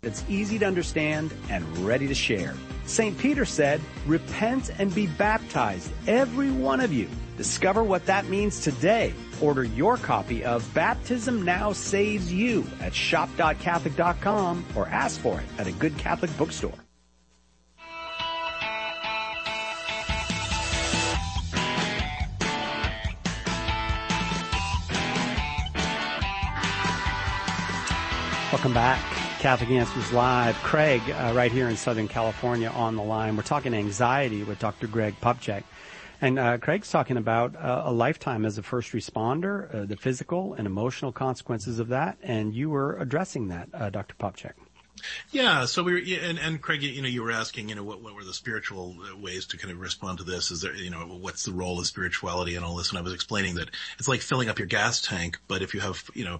that's easy to understand and ready to share. St. Peter said, "Repent and be baptized, every one of you." Discover what that means today. Order your copy of Baptism Now Saves You at shop.catholic.com or ask for it at a good Catholic bookstore. Welcome back. Catholic Answers Live. Craig, right here in Southern California on the line. We're talking anxiety with Dr. Greg Popcak. And Craig's talking about a lifetime as a first responder, the physical and emotional consequences of that. And you were addressing that, Dr. Popcak. Yeah, so and Craig, you were asking, what were the spiritual ways to kind of respond to this? Is there, what's the role of spirituality and all this? And I was explaining that it's like filling up your gas tank, but if you have,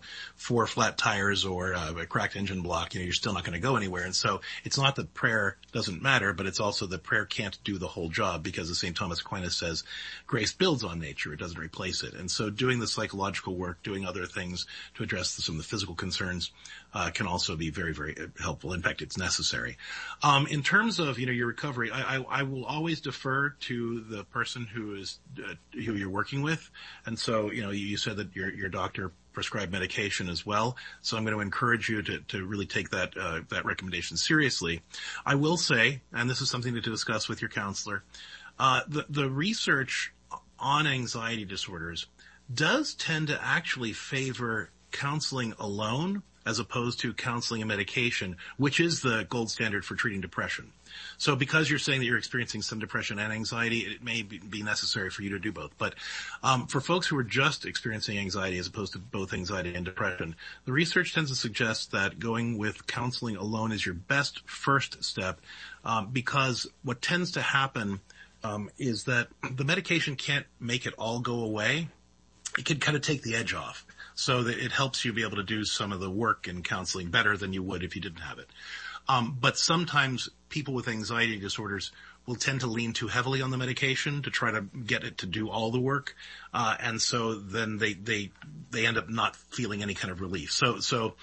4 flat tires or a cracked engine block, you're still not going to go anywhere. And so it's not that prayer doesn't matter, but it's also that prayer can't do the whole job, because as St. Thomas Aquinas says, grace builds on nature. It doesn't replace it. And so doing the psychological work, doing other things to address some of the physical concerns, can also be very, very helpful. In fact, it's necessary. In terms of, your recovery, I will always defer to the person who you're working with. And so, you said that your doctor prescribed medication as well. So I'm going to encourage you to really take that recommendation seriously. I will say, and this is something to discuss with your counselor, the research on anxiety disorders does tend to actually favor counseling alone as opposed to counseling and medication, which is the gold standard for treating depression. So because you're saying that you're experiencing some depression and anxiety, it may be necessary for you to do both. But for folks who are just experiencing anxiety as opposed to both anxiety and depression, the research tends to suggest that going with counseling alone is your best first step, because what tends to happen is that the medication can't make it all go away. It can kind of take the edge off, so that it helps you be able to do some of the work in counseling better than you would if you didn't have it. But sometimes people with anxiety disorders will tend to lean too heavily on the medication to try to get it to do all the work. And so then they end up not feeling any kind of relief. So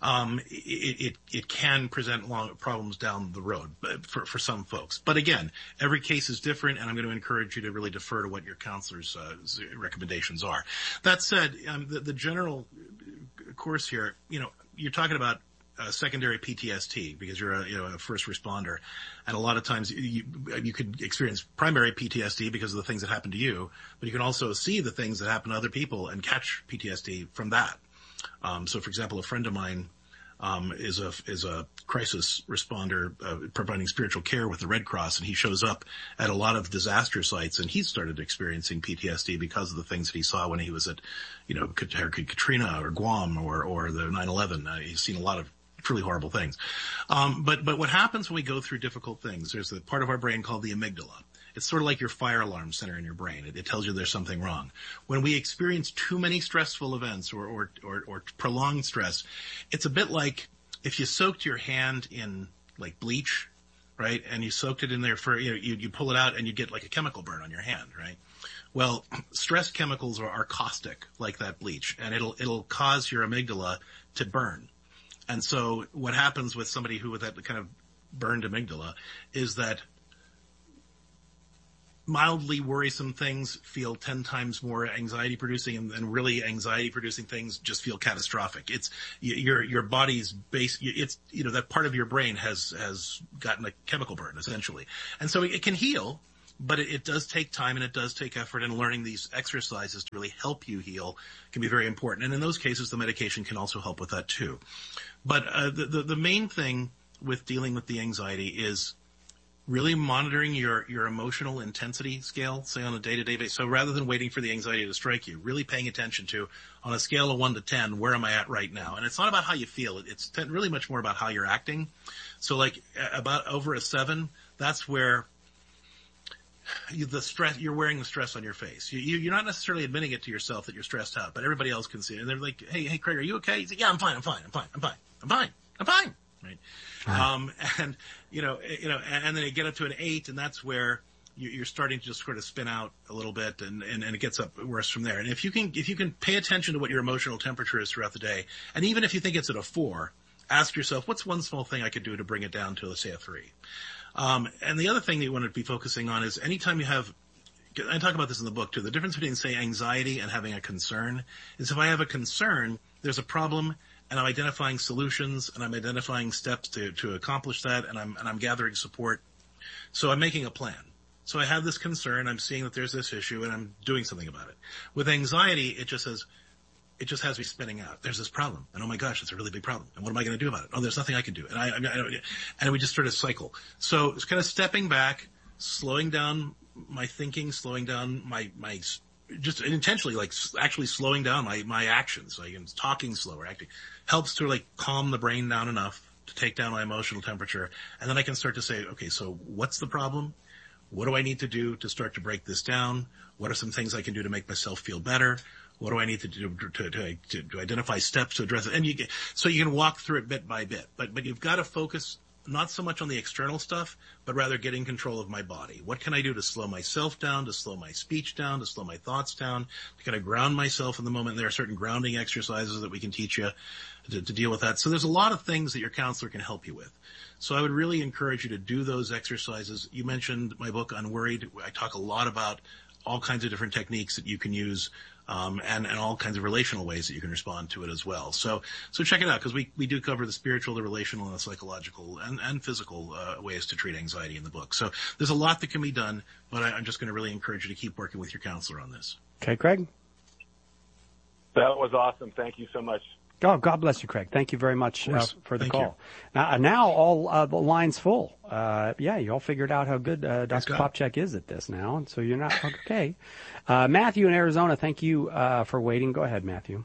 it can present long problems down the road for some folks. But again, every case is different, and I'm going to encourage you to really defer to what your counselor's recommendations are. That said, the general course here, you're talking about secondary PTSD because you're a first responder, and a lot of times you could experience primary PTSD because of the things that happened to you, but you can also see the things that happen to other people and catch PTSD from that. So, for example, a friend of mine is a crisis responder providing spiritual care with the Red Cross, and he shows up at a lot of disaster sites, and he started experiencing PTSD because of the things that he saw when he was at, Hurricane Katrina or Guam or the 9/11. He's seen a lot of truly horrible things. But what happens when we go through difficult things? There's a part of our brain called the amygdala. It's sort of like your fire alarm center in your brain. It tells you there's something wrong. When we experience too many stressful events or prolonged stress, it's a bit like if you soaked your hand in like bleach, right? And you soaked it in there for, you pull it out and you get like a chemical burn on your hand, right? Well, stress chemicals are caustic like that bleach, and it'll cause your amygdala to burn. And so what happens with somebody who with that kind of burned amygdala is that mildly worrisome things feel 10 times more anxiety producing, and really anxiety producing things just feel catastrophic. It's your body's base. It's, that part of your brain has gotten a chemical burn essentially. And so it can heal, but it does take time and it does take effort, and learning these exercises to really help you heal can be very important. And in those cases, the medication can also help with that too. But the main thing with dealing with the anxiety is really monitoring your emotional intensity scale, say on a day-to-day basis. So rather than waiting for the anxiety to strike you, really paying attention to, on a scale of 1 to 10, where am I at right now? And it's not about how you feel. It's really much more about how you're acting. So like about over a 7, that's where you're wearing the stress on your face. You're not necessarily admitting it to yourself that you're stressed out, but everybody else can see it. And they're like, hey, Craig, are you okay? You say, yeah, I'm fine. Right. And then you get up to an 8, and that's where you're starting to just sort of spin out a little bit, and it gets up worse from there. And if you can pay attention to what your emotional temperature is throughout the day, and even if you think it's at a 4, ask yourself, what's one small thing I could do to bring it down to, let's say, a 3? And the other thing that you want to be focusing on is anytime you have, I talk about this in the book too, the difference between, say, anxiety and having a concern is if I have a concern, there's a problem, and I'm identifying solutions, and I'm identifying steps to accomplish that, and I'm gathering support. So I'm making a plan. So I have this concern, I'm seeing that there's this issue, and I'm doing something about it. With anxiety, it just has me spinning out. There's this problem, and oh my gosh, it's a really big problem. And what am I going to do about it? Oh, there's nothing I can do. And we just sort of cycle. So it's kind of stepping back, slowing down my thinking, slowing down my just intentionally, like actually slowing down my actions. Like talking slower, acting helps to like calm the brain down enough to take down my emotional temperature. And then I can start to say, okay, so what's the problem? What do I need to do to start to break this down? What are some things I can do to make myself feel better? What do I need to do to identify steps to address it? And so you can walk through it bit by bit, but you've got to focus not so much on the external stuff, but rather getting control of my body. What can I do to slow myself down, to slow my speech down, to slow my thoughts down, to kind of ground myself in the moment? There are certain grounding exercises that we can teach you to deal with that. So there's a lot of things that your counselor can help you with. So I would really encourage you to do those exercises. You mentioned my book, Unworried. I talk a lot about all kinds of different techniques that you can use, and all kinds of relational ways that you can respond to it as well. So check it out, because we do cover the spiritual, the relational, and the psychological and physical ways to treat anxiety in the book. So there's a lot that can be done, but I'm just going to really encourage you to keep working with your counselor on this. Okay, Craig? That was awesome. Thank you so much. Oh, God bless you, Craig. Thank you very much for the call. Now all the line's full. You all figured out how good Dr. Popcak is at this now, so you're not okay. Matthew in Arizona, thank you for waiting. Go ahead, Matthew.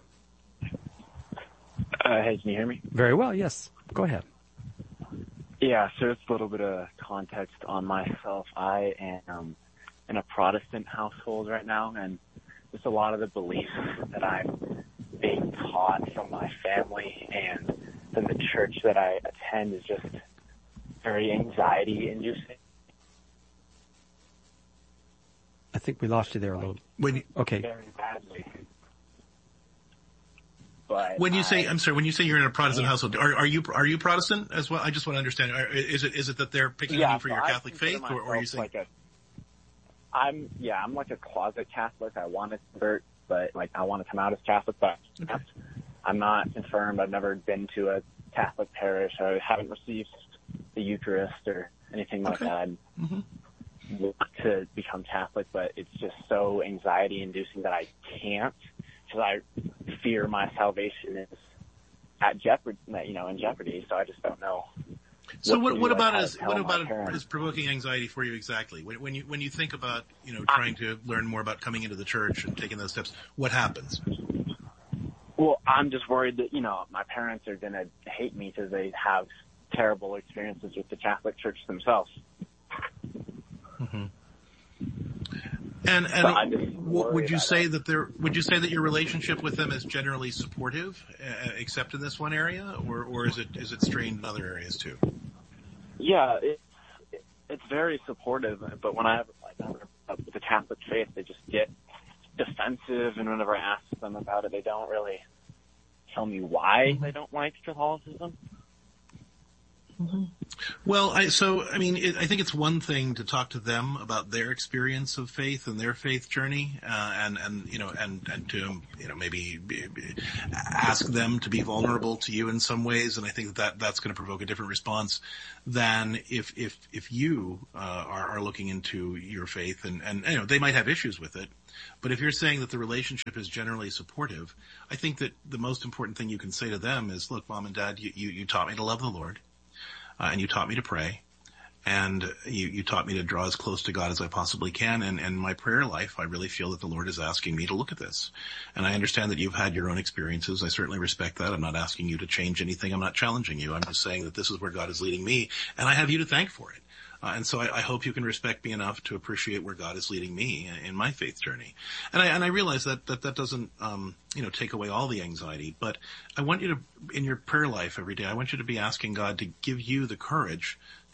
Hey, can you hear me? Very well, yes. Go ahead. Yeah, so it's a little bit of context on myself. I am in a Protestant household right now, and just a lot of the beliefs that I'm being taught from my family and then the church that I attend is just very anxiety-inducing. I think we lost you there a little. Okay. Very badly. But when you say you're in a Protestant household, are you Protestant as well? I just want to understand. Is it that they're picking on you for your Catholic faith, or are you saying? I'm like a closet Catholic. I want to convert, but I want to come out as Catholic, but okay. I'm not confirmed. I've never been to a Catholic parish. I haven't received the Eucharist or anything like that. I want to become Catholic, but it's just so anxiety-inducing that I can't, because I fear my salvation is at jeopardy. In jeopardy. So I just don't know. So what about is provoking anxiety for you exactly? When you think about trying to learn more about coming into the church and taking those steps, what happens? Well, I'm just worried that my parents are going to hate me because they have terrible experiences with the Catholic Church themselves. Mm-hmm. And so would you say that your relationship with them is generally supportive, except in this one area, or is it strained in other areas too? Yeah, it's very supportive, but when I have the Catholic faith, they just get defensive, and whenever I ask them about it, they don't really tell me why they don't like Catholicism. Mm-hmm. Well, I think it's one thing to talk to them about their experience of faith and their faith journey, and to maybe ask them to be vulnerable to you in some ways. And I think that's going to provoke a different response than if you are looking into your faith and they might have issues with it. But if you're saying that the relationship is generally supportive, I think that the most important thing you can say to them is, look, Mom and Dad, you taught me to love the Lord. And you taught me to pray, and you taught me to draw as close to God as I possibly can. And in my prayer life, I really feel that the Lord is asking me to look at this. And I understand that you've had your own experiences. I certainly respect that. I'm not asking you to change anything. I'm not challenging you. I'm just saying that this is where God is leading me, and I have you to thank for it. And so I hope you can respect me enough to appreciate where God is leading me in my faith journey. And I realize that doesn't, take away all the anxiety, but I want you to, in your prayer life every day, I want you to be asking God to give you the courage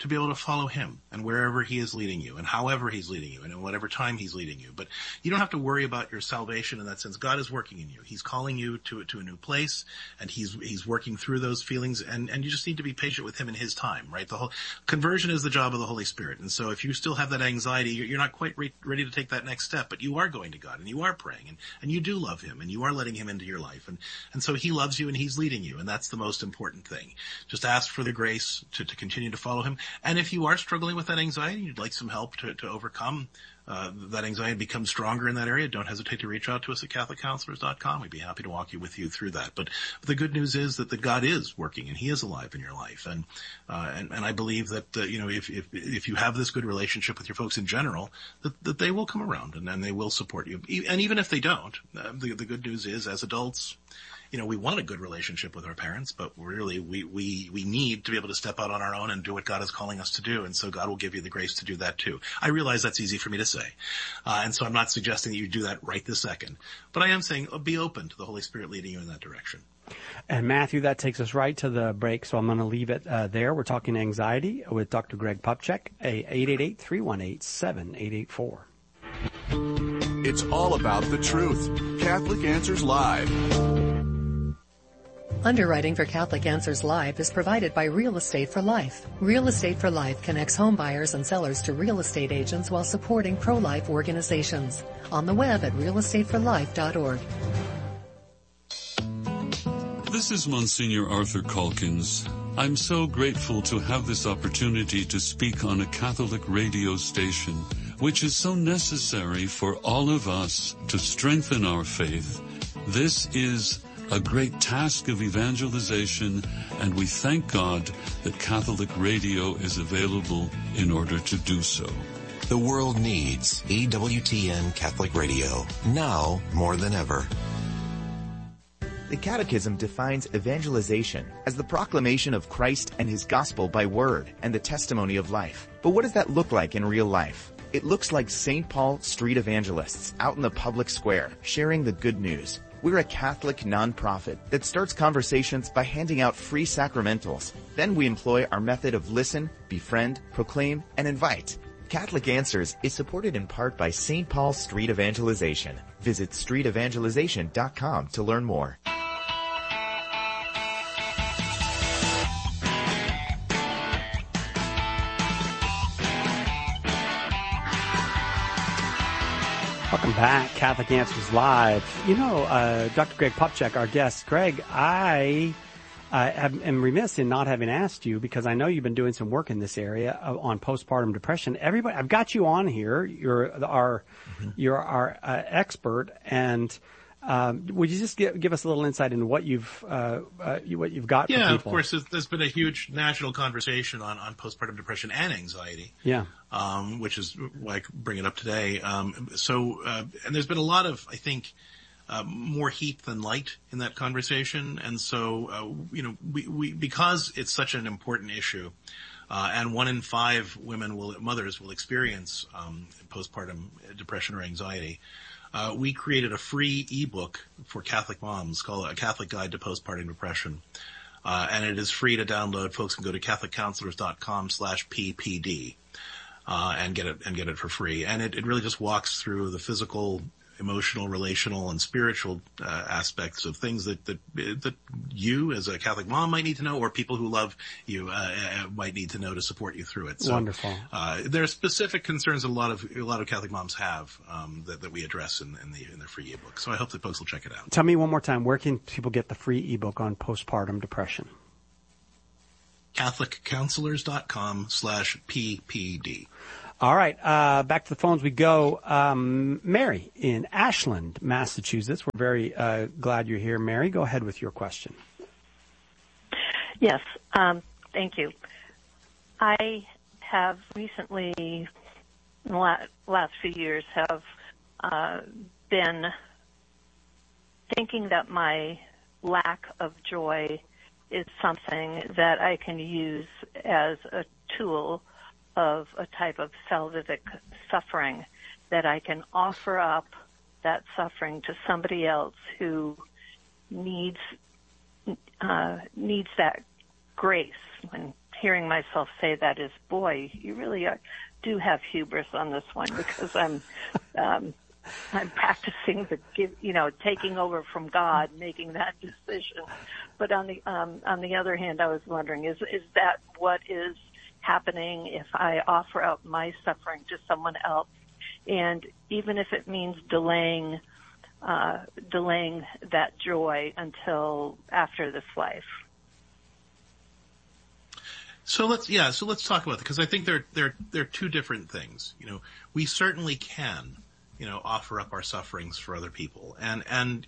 to be able to follow him and wherever he is leading you and however he's leading you and in whatever time he's leading you. But you don't have to worry about your salvation in that sense. God is working in you. He's calling you to a new place, and he's working through those feelings, and you just need to be patient with him in his time, right? The whole conversion is the job of the Holy Spirit. And so if you still have that anxiety, you're not quite ready to take that next step, but you are going to God and you are praying and you do love him and you are letting him into your life. And so he loves you and he's leading you. And that's the most important thing. Just ask for the grace to continue to follow him. And if you are struggling with that anxiety, you'd like some help to overcome that anxiety, become stronger in that area, don't hesitate to reach out to us at CatholicCounselors.com. We'd be happy to walk you through that. But the good news is that God is working and he is alive in your life. And I believe that, if you have this good relationship with your folks in general, that they will come around and they will support you. And even if they don't, the good news is, as adults, we want a good relationship with our parents, but really we need to be able to step out on our own and do what God is calling us to do. And so God will give you the grace to do that too. I realize that's easy for me to say. And so I'm not suggesting that you do that right this second, but I am saying be open to the Holy Spirit leading you in that direction. And Matthew, that takes us right to the break, so I'm going to leave it there. We're talking anxiety with Dr. Greg Popcak, 888-318-7884. It's all about the truth. Catholic Answers Live. Underwriting for Catholic Answers Live is provided by Real Estate for Life. Real Estate for Life connects home buyers and sellers to real estate agents while supporting pro-life organizations. On the web at realestateforlife.org. This is Monsignor Arthur Calkins. I'm so grateful to have this opportunity to speak on a Catholic radio station, which is so necessary for all of us to strengthen our faith. This is a great task of evangelization, and we thank God that Catholic radio is available in order to do so. The world needs EWTN Catholic Radio, now more than ever. The Catechism defines evangelization as the proclamation of Christ and his gospel by word and the testimony of life. But what does that look like in real life? It looks like St. Paul street evangelists out in the public square sharing the good news. We're a Catholic nonprofit that starts conversations by handing out free sacramentals. Then we employ our method of listen, befriend, proclaim, and invite. Catholic Answers is supported in part by St. Paul Street Evangelization. Visit streetevangelization.com to learn more. Welcome back, Catholic Answers Live. Dr. Greg Popcak, our guest. Greg, I am remiss in not having asked you, because I know you've been doing some work in this area on postpartum depression. Everybody, I've got you on here. You're our expert, and would you just give us a little insight into what you've got for people? Yeah, of course. There's been a huge national conversation on postpartum depression and anxiety. Yeah. Which is why I bring it up today. And there's been a lot of, I think, more heat than light in that conversation. And so, we because it's such an important issue, and 1 in 5 mothers will experience postpartum depression or anxiety. We created a free ebook for Catholic moms called A Catholic Guide to Postpartum Depression. And it is free to download. Folks can go to CatholicCounselors.com/PPD, and get it for free. And it really just walks through the physical, emotional, relational, and spiritual aspects of things that you as a Catholic mom might need to know, or people who love you might need to know to support you through it. So, wonderful. There are specific concerns a lot of Catholic moms have that we address in the free ebook. So I hope that folks will check it out. Tell me one more time, where can people get the free ebook on postpartum depression? CatholicCounselors.com/PPD. All right, back to the phones we go. Mary in Ashland, Massachusetts. We're very glad you're here, Mary. Go ahead with your question. Yes, thank you. I have recently, in the last few years, have been thinking that my lack of joy is something that I can use as a tool of a type of salvific suffering, that I can offer up that suffering to somebody else who needs that grace when hearing myself say that is, boy, you really do have hubris on this one, because I'm practicing taking over from God, making that decision. But on the other hand, I was wondering, is that what is happening if I offer up my suffering to someone else, and even if it means delaying that joy until after this life? So let's talk about that, because I think they're two different things. We certainly can, offer up our sufferings for other people, and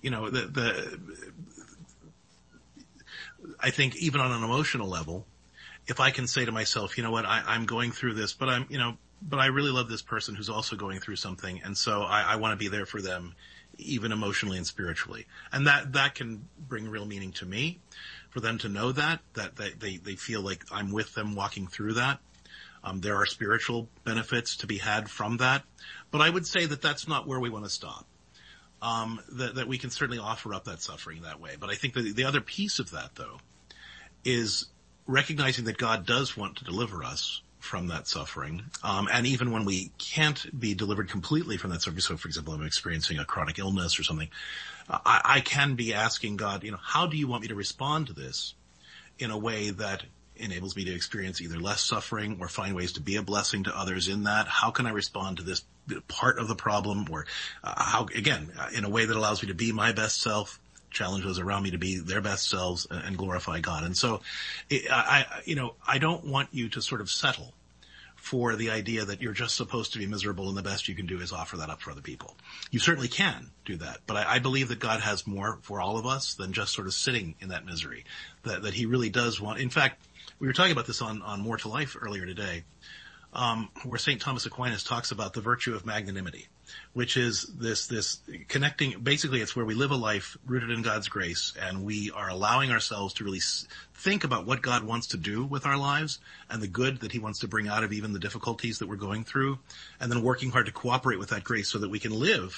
I think even on an emotional level, if I can say to myself, you know what, I'm going through this, but but I really love this person who's also going through something, and so I want to be there for them, even emotionally and spiritually, and that can bring real meaning to me. For them to know that they feel like I'm with them walking through that. There are spiritual benefits to be had from that. But I would say that that's not where we want to stop. That we can certainly offer up that suffering that way. But I think that the other piece of that, though, is recognizing that God does want to deliver us from that suffering. And even when we can't be delivered completely from that suffering, so for example, I'm experiencing a chronic illness or something, I can be asking God, how do you want me to respond to this in a way that enables me to experience either less suffering or find ways to be a blessing to others in that? How can I respond to this part of the problem, or in a way that allows me to be my best self, challenge those around me to be their best selves, and glorify God? And so I don't want you to sort of settle for the idea that you're just supposed to be miserable and the best you can do is offer that up for other people. You certainly can do that, but I believe that God has more for all of us than just sort of sitting in that misery, that he really does want. In fact, we were talking about this on More to Life earlier today, where St. Thomas Aquinas talks about the virtue of magnanimity, which is this connecting. Basically, it's where we live a life rooted in God's grace, and we are allowing ourselves to really think about what God wants to do with our lives and the good that he wants to bring out of even the difficulties that we're going through, and then working hard to cooperate with that grace so that we can live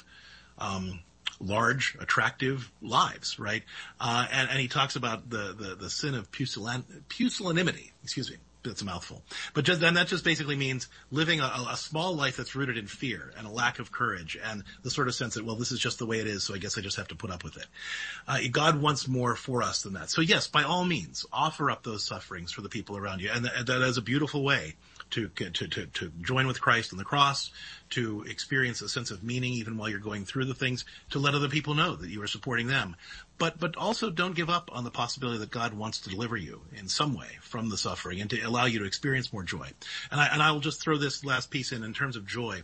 large, attractive lives, right? And he talks about the sin of pusillanimity. Excuse me. That's a mouthful. But that just basically means living a small life that's rooted in fear and a lack of courage and the sort of sense that, well, this is just the way it is, so I guess I just have to put up with it. God wants more for us than that. So yes, by all means, offer up those sufferings for the people around you. And that is a beautiful way to join with Christ on the cross, to experience a sense of meaning even while you're going through the things, to let other people know that you are supporting them. But also don't give up on the possibility that God wants to deliver you in some way from the suffering and to allow you to experience more joy. And I will just throw this last piece in terms of joy.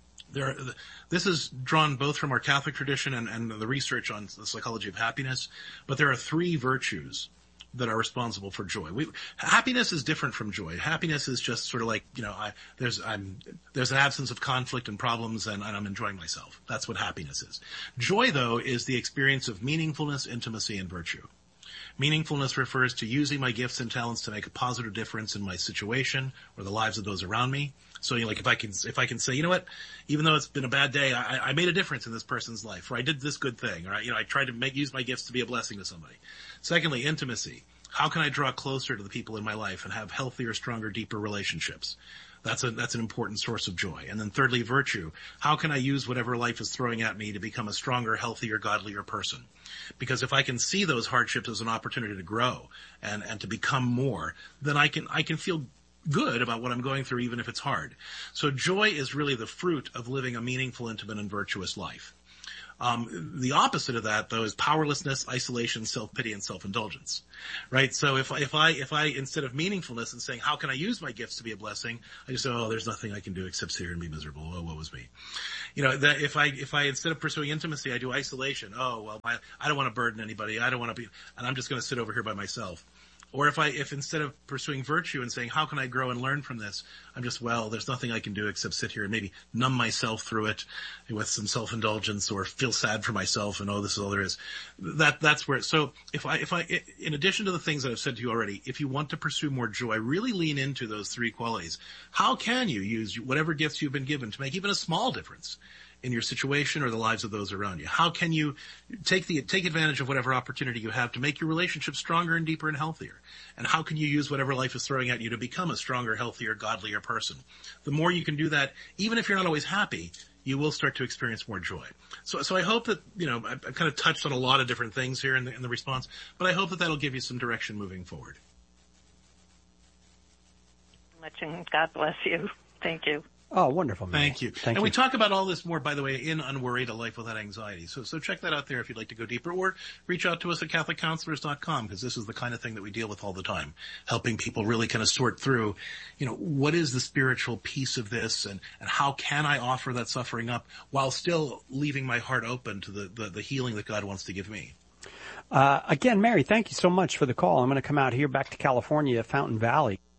This is drawn both from our Catholic tradition and the research on the psychology of happiness, but there are 3 virtues that are responsible for joy. Happiness is different from joy. Happiness is just sort of like, there's an absence of conflict and problems and I'm enjoying myself. That's what happiness is. Joy, though, is the experience of meaningfulness, intimacy, and virtue. Meaningfulness refers to using my gifts and talents to make a positive difference in my situation or the lives of those around me. So, if I can say, you know what, even though it's been a bad day, I made a difference in this person's life, or I did this good thing, or I tried to use my gifts to be a blessing to somebody. Secondly, intimacy. How can I draw closer to the people in my life and have healthier, stronger, deeper relationships? That's an important source of joy. And then thirdly, virtue. How can I use whatever life is throwing at me to become a stronger, healthier, godlier person? Because if I can see those hardships as an opportunity to grow and to become more, then I can feel good about what I'm going through, even if it's hard. So joy is really the fruit of living a meaningful, intimate, and virtuous life. The opposite of that, though, is powerlessness, isolation, self-pity, and self-indulgence, right? So if I, instead of meaningfulness and saying, how can I use my gifts to be a blessing? I just say, oh, there's nothing I can do except sit here and be miserable. Oh, woe is me. If I, instead of pursuing intimacy, I do isolation. Oh, well, I don't want to burden anybody. I don't want to be, and I'm just going to sit over here by myself. Or if instead of pursuing virtue and saying, how can I grow and learn from this? I'm just, well, there's nothing I can do except sit here and maybe numb myself through it with some self-indulgence or feel sad for myself and, oh, this is all there is. That's where, so if I, in addition to the things that I've said to you already, if you want to pursue more joy, really lean into those 3 qualities. How can you use whatever gifts you've been given to make even a small difference in your situation or the lives of those around you? How can you take advantage of whatever opportunity you have to make your relationship stronger and deeper and healthier? And how can you use whatever life is throwing at you to become a stronger, healthier, godlier person? The more you can do that, even if you're not always happy, you will start to experience more joy. So I hope that, I've kind of touched on a lot of different things here in the response, but I hope that that'll give you some direction moving forward. Much, and God bless you. Thank you. Oh, wonderful, Mary. Thank you. And we talk about all this more, by the way, in Unworried, A Life Without Anxiety. So check that out there if you'd like to go deeper, or reach out to us at CatholicCounselors.com, because this is the kind of thing that we deal with all the time, helping people really kind of sort through, what is the spiritual piece of this, and how can I offer that suffering up while still leaving my heart open to the healing that God wants to give me. Again, Mary, thank you so much for the call. I'm going to come out here back to California, Fountain Valley.